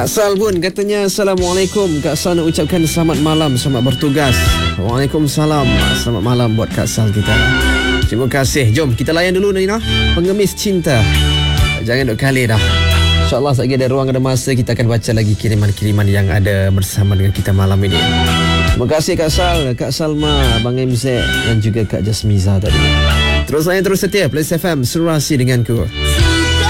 Kak Sal pun katanya Assalamualaikum. Kak Sal nak ucapkan selamat malam, selamat bertugas. Waalaikumsalam. Selamat malam buat Kak Sal kita. Terima kasih. Jom kita layan dulu Nina, pengemis cinta. Jangan duk kali dah. InsyaAllah sekejap ada ruang, ada masa, kita akan baca lagi kiriman-kiriman yang ada bersama dengan kita malam ini. Terima kasih Kak Sal, Kak Salma, Abang MZ dan juga Kak Jasmiza tadi. Terus layan, terus setia Plus FM, Surasi denganku.